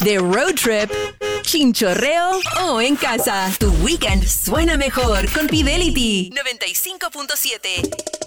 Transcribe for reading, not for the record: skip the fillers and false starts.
de road trip, chinchorreo o en casa. Tu weekend suena mejor con Fidelity 95.7.